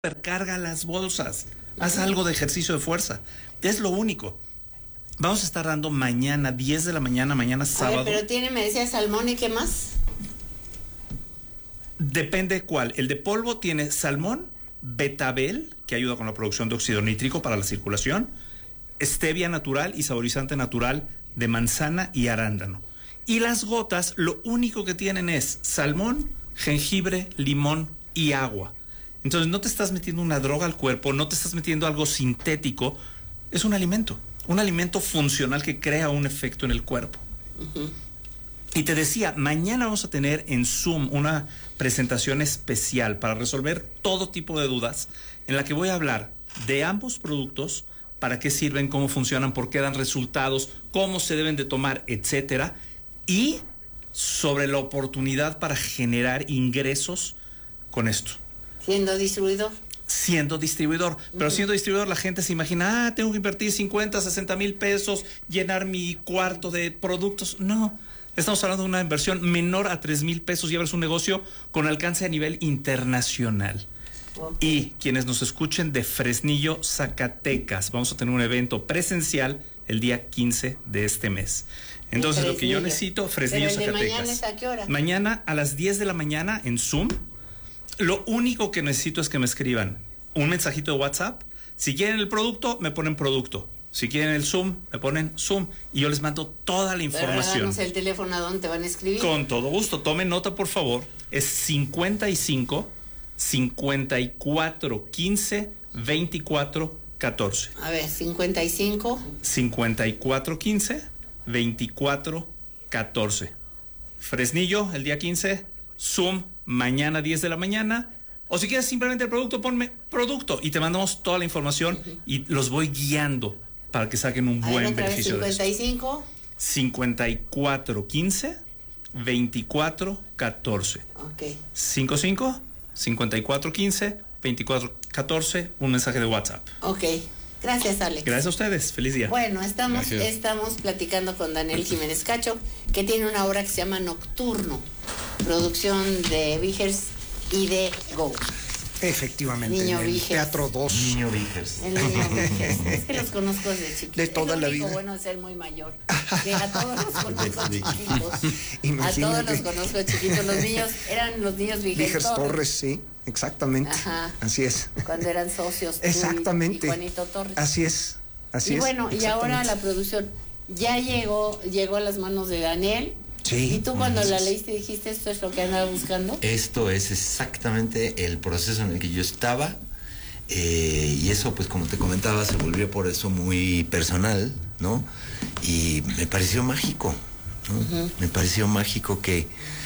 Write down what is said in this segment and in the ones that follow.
carga las bolsas, haz algo de ejercicio de fuerza. Es lo único. Vamos a estar dando mañana, 10 de la mañana, mañana sábado. Pero me decía salmón y qué más. Depende cuál. El de polvo tiene salmón, betabel, que ayuda con la producción de óxido nítrico para la circulación, stevia natural y saborizante natural de manzana y arándano. Y las gotas, lo único que tienen es salmón, jengibre, limón y agua. Entonces no te estás metiendo una droga al cuerpo, no te estás metiendo algo sintético, es un alimento funcional que crea un efecto en el cuerpo. Y te decía, mañana vamos a tener en Zoom una presentación especial para resolver todo tipo de dudas, en la que voy a hablar de ambos productos, para qué sirven, cómo funcionan, por qué dan resultados, cómo se deben de tomar, etcétera, y sobre la oportunidad para generar ingresos con esto. ¿Siendo distribuidor? Siendo distribuidor, pero siendo distribuidor la gente se imagina, tengo que invertir 50, 60 mil pesos, llenar mi cuarto de productos. No, estamos hablando de una inversión menor a 3 mil pesos y abres un negocio con alcance a nivel internacional. Y quienes nos escuchen de Fresnillo, Zacatecas, vamos a tener un evento presencial el día 15 de este mes. Entonces lo que yo necesito, Fresnillo, Zacatecas. ¿Mañana es a qué hora? Mañana a las 10 de la mañana en Zoom. Lo único que necesito es que me escriban un mensajito de WhatsApp. Si quieren el producto, me ponen producto. Si quieren el Zoom, me ponen Zoom. Y yo les mando toda la información. Pero danos el teléfono a dónde te van a escribir. Con todo gusto. Tomen nota, por favor. Es 55 54 15 24 14. A ver, 55 54 15 24 14. Fresnillo, el día 15. Zoom, mañana 10 de la mañana. O si quieres simplemente el producto, ponme producto y te mandamos toda la información y los voy guiando para que saquen un buen beneficio de esto. 55 54 15 24 14. Ok. 55 54 15 24 14, un mensaje de WhatsApp. Ok. Gracias, Alex. Gracias a ustedes. Feliz día. Bueno, estamos platicando con Daniel Jiménez Cacho, que tiene una obra que se llama Nocturno, producción de Vigers y de Go. Efectivamente, Niño en el Vigers. Teatro 2. Niño Vigers. El Niño Vigers. Es que los conozco desde chiquitos. De toda la vida. Es lo bueno de ser muy mayor. Que a todos los conozco chiquitos. Imagínate. A todos los conozco chiquitos. Los niños, eran los niños Vigers Vigers Torres, sí, exactamente. Ajá. Así es. Cuando eran socios. Exactamente. Y Juanito Torres. Así es. Así y es. bueno, y ahora la producción ya llegó a las manos de Daniel. Sí. ¿Y tú cuando la leíste dijiste esto es lo que andaba buscando? Esto es exactamente el proceso en el que yo estaba, y eso, pues como te comentaba, se volvió por eso muy personal, ¿no? Y me pareció mágico, ¿no? Me pareció mágico que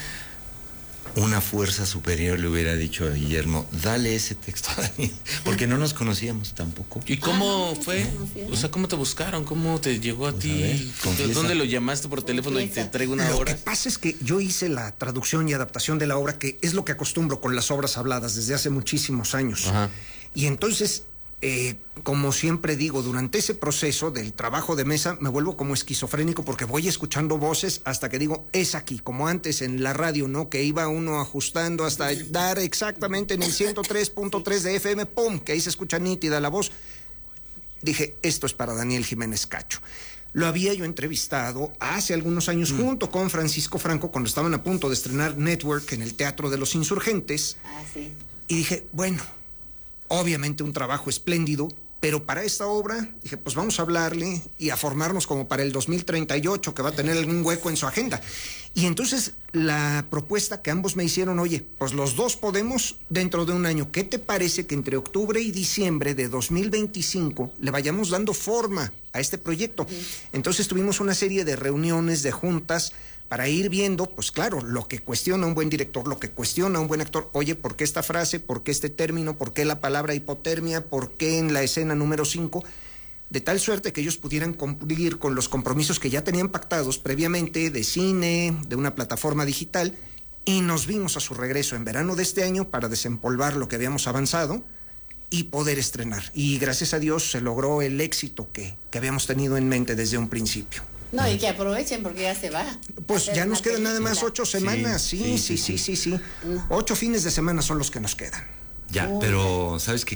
una fuerza superior le hubiera dicho a Guillermo, dale ese texto a Daniel, porque no nos conocíamos tampoco. ¿Y cómo fue? O sea, ¿cómo te buscaron? ¿Cómo te llegó a ti? ¿Dónde lo llamaste por teléfono y te traigo una Lo obra? que pasa es que yo hice la traducción y adaptación de la obra, que es lo que acostumbro con las obras habladas desde hace muchísimos años. Ajá. Y entonces, como siempre digo, durante ese proceso del trabajo de mesa me vuelvo como esquizofrénico porque voy escuchando voces hasta que digo, es aquí, como antes en la radio, ¿no? Que iba uno ajustando hasta dar exactamente en el 103.3 de FM, ¡pum!, que ahí se escucha nítida la voz. Dije, esto es para Daniel Jiménez Cacho. Lo había yo entrevistado hace algunos años junto con Francisco Franco cuando estaban a punto de estrenar Network en el Teatro de los Insurgentes. Ah, sí. Y dije, bueno, obviamente un trabajo espléndido, pero para esta obra dije, pues vamos a hablarle y a formarnos como para el 2038, que va a tener algún hueco en su agenda. Y entonces la propuesta que ambos me hicieron, oye, pues los dos podemos dentro de un año. ¿Qué te parece que entre octubre y diciembre de 2025 le vayamos dando forma a este proyecto? Entonces tuvimos una serie de reuniones, de juntas, para ir viendo, pues claro, lo que cuestiona un buen director, lo que cuestiona un buen actor. Oye, ¿por qué esta frase? ¿Por qué este término? ¿Por qué la palabra hipotermia? ¿Por qué en la escena número 5? De tal suerte que ellos pudieran cumplir con los compromisos que ya tenían pactados previamente de cine, de una plataforma digital, y nos vimos a su regreso en verano de este año para desempolvar lo que habíamos avanzado y poder estrenar. Y gracias a Dios se logró el éxito que habíamos tenido en mente desde un principio. No, y que aprovechen porque ya se va. Pues ya nos quedan nada más 8 semanas. Sí. 8 fines de semana son los que nos quedan. Ya, pero ¿sabes qué?